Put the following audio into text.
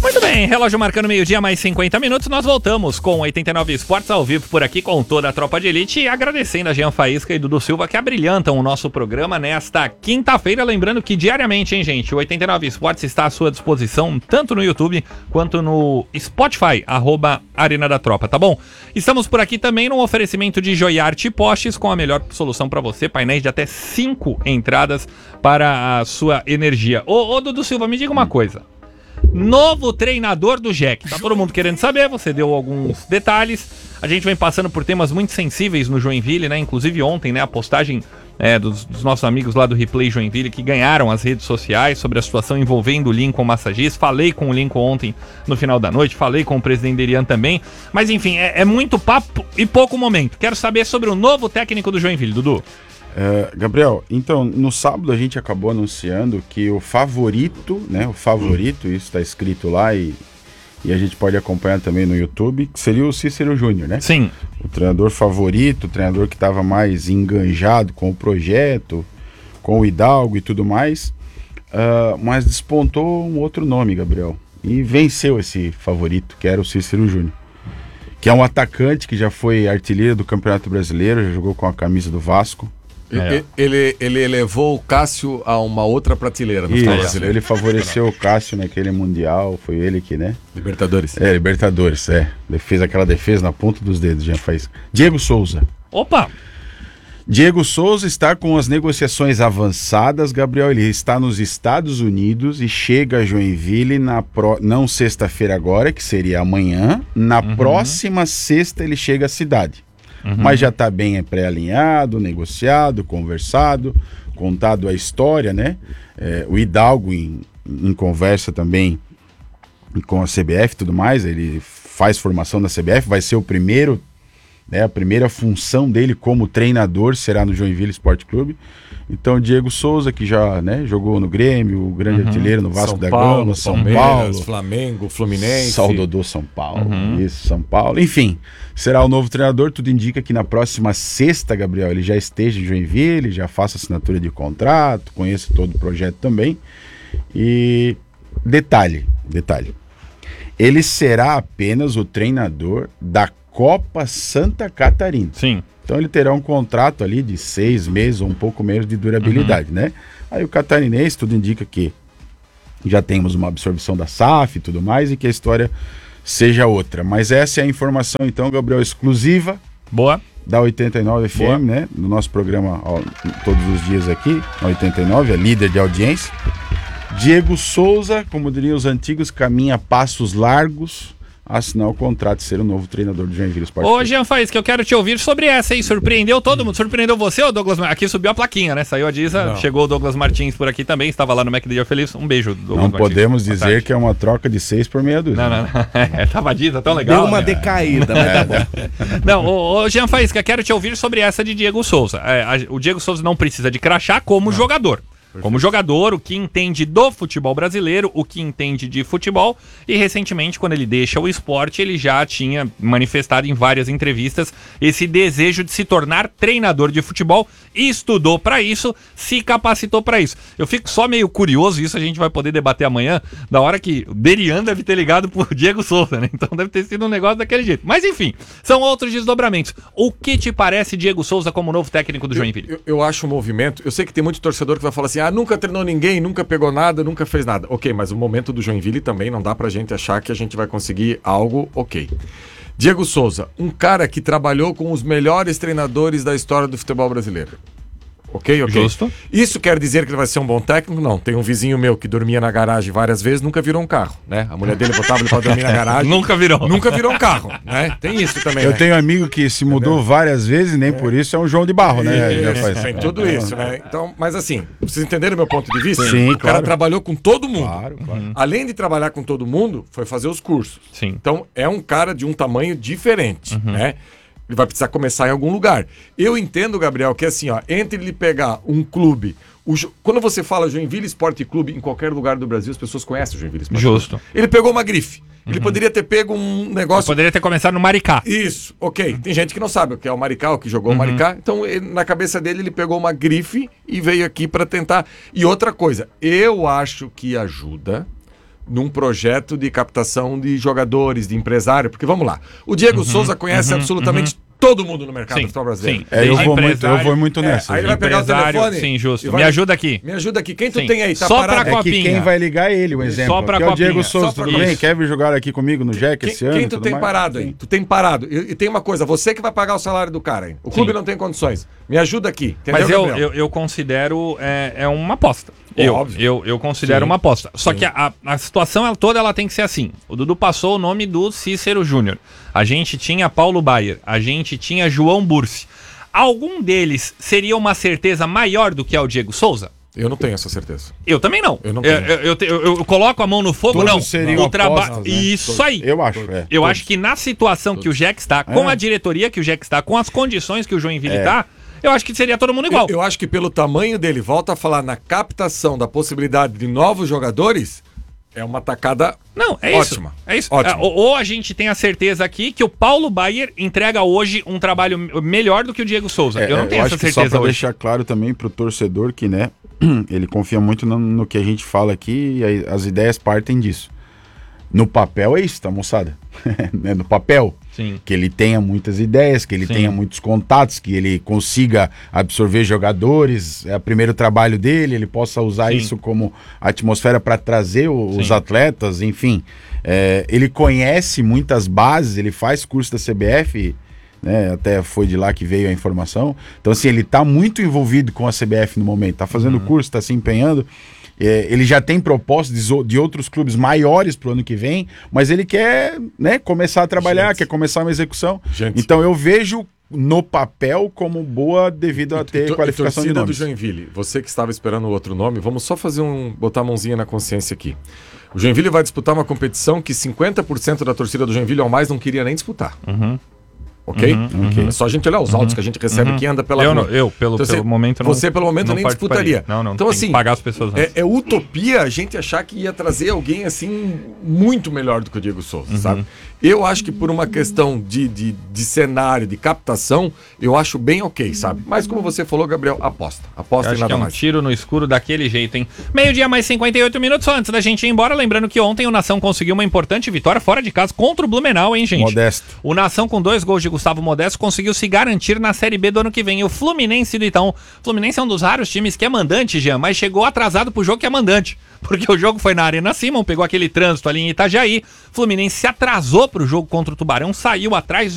Muito bem, relógio marcando meio-dia, mais 50 minutos, nós voltamos com 89 Esportes ao vivo por aqui com toda a tropa de elite e agradecendo a Jean Faísca e Dudu Silva que abrilhantam o nosso programa nesta quinta-feira, lembrando que diariamente, hein, gente, o 89 Esportes está à sua disposição tanto no YouTube quanto no Spotify, @Arena da Tropa, tá bom? Estamos por aqui também no oferecimento de Joiarte Postes com a melhor solução para você, painéis de até 5 entradas para a sua energia. Ô Dudu Silva, me diga uma coisa. Novo treinador do Jack. Tá todo mundo querendo saber, você deu alguns detalhes. A gente vem passando por temas muito sensíveis no Joinville, né? Inclusive ontem, né? A postagem dos nossos amigos lá do Replay Joinville que ganharam as redes sociais sobre a situação envolvendo o Lincoln Massagis. Falei com o Lincoln ontem no final da noite, falei com o presidente Derian também. Mas enfim, é muito papo e pouco momento. Quero saber sobre o novo técnico do Joinville, Dudu. Gabriel, então, no sábado a gente acabou anunciando que o favorito, isso está escrito lá e a gente pode acompanhar também no YouTube, que seria o Cícero Júnior, né? Sim. O treinador favorito, o treinador que estava mais enganjado com o projeto, com o Hidalgo e tudo mais, mas despontou um outro nome, Gabriel, e venceu esse favorito, que era o Cícero Júnior, que é um atacante que já foi artilheiro do Campeonato Brasileiro, já jogou com a camisa do Vasco. Ele elevou o Cássio a uma outra prateleira no futebol brasileiro. Ele favoreceu o Cássio naquele Mundial, foi ele que, né? Libertadores. Libertadores. Fez aquela defesa na ponta dos dedos, já faz. Diego Souza. Opa! Diego Souza está com as negociações avançadas, Gabriel, ele está nos Estados Unidos e chega a Joinville não sexta-feira agora, que seria amanhã, na próxima sexta ele chega à cidade. Mas já está bem pré-alinhado, negociado, conversado, contado a história, né? O Hidalgo em conversa também com a CBF e tudo mais, ele faz formação na CBF, vai ser o primeiro, né? A primeira função dele como treinador será no Joinville Esporte Clube. Então, Diego Souza, que já, né, jogou no Grêmio, o grande artilheiro no Vasco da Gama, no São Paulo, Flamengo, Fluminense. Saudodô São Paulo, isso, São Paulo. Enfim, será o novo treinador. Tudo indica que na próxima sexta, Gabriel, ele já esteja em Joinville, já faça assinatura de contrato, conheça todo o projeto também. E detalhe, ele será apenas o treinador da Copa Santa Catarina. Sim. Então ele terá um contrato ali de 6 meses ou um pouco menos de durabilidade, né? Aí o catarinense, tudo indica que já temos uma absorção da SAF e tudo mais e que a história seja outra. Mas essa é a informação, então, Gabriel, exclusiva. Boa. Da 89 FM, boa, né? No nosso programa todos os dias aqui, na 89, é líder de audiência. Diego Souza, como diriam os antigos, caminha passos largos a assinar o contrato de ser o novo treinador do Joinville Esporte Clube. Ô, Jean Faísca, eu quero te ouvir sobre essa aí. Surpreendeu todo mundo? Surpreendeu você ou Douglas Martins? Aqui subiu a plaquinha, né? Saiu a Disa, chegou o Douglas Martins por aqui também, estava lá no Mac Dia Feliz. Um beijo, Douglas Não Martins. Podemos dizer que é uma troca de 6 por meia dúzia. Não. Tava a Disa tão legal. Deu uma decaída, mas tá bom. Não, ô Jean Faísca, quero te ouvir sobre essa de Diego Souza. O Diego Souza não precisa de crachá como jogador. Como jogador, o que entende do futebol brasileiro, o que entende de futebol, e recentemente, quando ele deixa o esporte, ele já tinha manifestado em várias entrevistas esse desejo de se tornar treinador de futebol, e estudou para isso, se capacitou para isso. Eu fico só meio curioso, isso a gente vai poder debater amanhã, da hora que o Derian deve ter ligado pro Diego Souza, né? Então deve ter sido um negócio daquele jeito. Mas enfim, são outros desdobramentos. O que te parece Diego Souza como novo técnico do Joinville? Eu acho um movimento, eu sei que tem muito torcedor que vai falar assim, nunca treinou ninguém, nunca pegou nada, nunca fez nada. Ok, mas o momento do Joinville também não dá pra gente achar que a gente vai conseguir algo ok. Diego Souza, um cara que trabalhou com os melhores treinadores da história do futebol brasileiro. Ok? Justo. Isso quer dizer que ele vai ser um bom técnico? Não. Tem um vizinho meu que dormia na garagem várias vezes, nunca virou um carro, né? A mulher dele botava ele pra dormir na garagem. Nunca virou um carro, né? Tem isso também, Eu tenho um amigo que se mudou várias vezes e nem por isso é um João de Barro, né? Tem tudo isso, né? Então, mas assim, vocês entenderam o meu ponto de vista? Sim, o cara trabalhou com todo mundo. Claro. Além de trabalhar com todo mundo, foi fazer os cursos. Sim. Então, é um cara de um tamanho diferente, né? Ele vai precisar começar em algum lugar. Eu entendo, Gabriel, que assim, entre ele pegar um clube... Quando você fala Joinville Esporte Clube, em qualquer lugar do Brasil, as pessoas conhecem o Joinville Esporte Clube. Justo. Ele pegou uma grife. Ele poderia ter pego um negócio... Ele poderia ter começado no Maricá. Isso, ok. Tem gente que não sabe o que é o Maricá, o que jogou o Maricá. Então, na cabeça dele, ele pegou uma grife e veio aqui para tentar... E outra coisa, eu acho que ajuda num projeto de captação de jogadores, de empresário, porque vamos lá, o Diego Souza conhece absolutamente todo mundo no mercado do futebol brasileiro. Sim. Eu vou muito nessa. Aí ele vai pegar o telefone. Sim, justo. vai- Me ajuda aqui. Me ajuda aqui. Quem tu Sim. tem aí? Tá Só parado? pra É que Copinha. quem vai ligar é ele, o exemplo. Só pra que é o Diego Copinha. Souza, Só pra tudo bem? isso. Quer vir jogar aqui comigo no Jack esse ano? Quem tu Tudo tem mais? parado aí? Tu tem parado. E tem uma coisa, você que vai pagar o salário do cara, hein? O clube não tem condições. Me ajuda aqui. Entendeu, Mas Gabriel? eu considero uma aposta. Óbvio. Eu considero Sim. uma aposta. Só Sim. que a situação toda ela tem que ser assim. O Dudu passou o nome do Cícero Júnior. A gente tinha Paulo Baier. A gente tinha João Bursi. Algum deles seria uma certeza maior do que é o Diego Souza? Eu não tenho essa certeza. Eu também não. Eu não tenho. Eu coloco a mão no fogo, Todos não. seriam O trabalho. apostas, né? Isso aí. Eu acho, Eu acho que na situação que o Jack está, com a diretoria que o Jack está, com as condições que o Joinville está, eu acho que seria todo mundo igual. Eu acho que pelo tamanho dele, volta a falar na captação da possibilidade de novos jogadores, é uma tacada Não, é ótima. isso. É isso. Ótimo. Ou a gente tem a certeza aqui que o Paulo Baier entrega hoje um trabalho melhor do que o Diego Souza. Eu não tenho essa acho que certeza só pra hoje. deixar claro também pro torcedor que, né, ele confia muito no que a gente fala aqui e aí as ideias partem disso. No papel é isso, tá, moçada? Né, no papel. Sim. Que ele tenha muitas ideias, que ele Sim. tenha muitos contatos, que ele consiga absorver jogadores, é o primeiro trabalho dele, ele possa usar Sim. isso como atmosfera para trazer os Sim. atletas, enfim. Ele conhece muitas bases, ele faz curso da CBF, né, até foi de lá que veio a informação. Então, assim, ele está muito envolvido com a CBF no momento, está fazendo curso, está se empenhando. Ele já tem propostas de outros clubes maiores para o ano que vem, mas ele quer, né, começar a trabalhar, quer começar uma execução. Gente. Então eu vejo no papel como boa devido a ter qualificação de torcida do nomes. Joinville, você que estava esperando outro nome, vamos só fazer botar a mãozinha na consciência aqui. O Joinville vai disputar uma competição que 50% da torcida do Joinville ou mais não queria nem disputar. Ok? É só a gente olhar os autos que a gente recebe aqui, anda pela rua. Pelo Então, momento, não. Você, pelo momento, não nem participaria. disputaria. Não, Então, tem assim, que pagar as pessoas antes. é utopia a gente achar que ia trazer alguém, assim, muito melhor do que o Diego Souza, sabe? Eu acho que por uma questão de cenário, de captação, eu acho bem ok, sabe? Mas como você falou, Gabriel, aposta. Aposta Eu em acho que nada é um mais. tiro no escuro daquele jeito, hein? Meio-dia mais 58 minutos, só antes da gente ir embora. Lembrando que ontem o Nação conseguiu uma importante vitória fora de casa contra o Blumenau, hein, gente? Modesto. O Nação, com 2 gols de Gustavo Modesto, conseguiu se garantir na Série B do ano que vem. E o Fluminense do Itaú. O Fluminense é um dos raros times que é mandante, Jean, mas chegou atrasado pro jogo que é mandante. Porque o jogo foi na Arena Simon, pegou aquele trânsito ali em Itajaí. Fluminense se atrasou pro jogo contra o Tubarão, saiu atrás